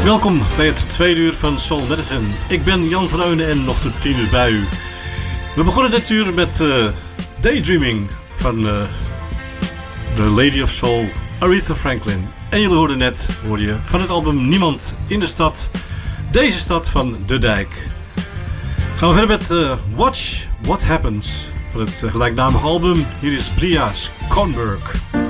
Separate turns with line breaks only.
Welkom bij het tweede uur van Soul Medicine. Ik ben Jan van Eunen en nog tot 10 uur bij u. We begonnen dit uur met Daydreaming van The Lady of Soul, Aretha Franklin. En jullie hoorden net van het album Niemand in de Stad, Deze Stad van De Dijk. Gaan we verder met Watch What Happens van het gelijknamige album. Hier is Bria Skonberg.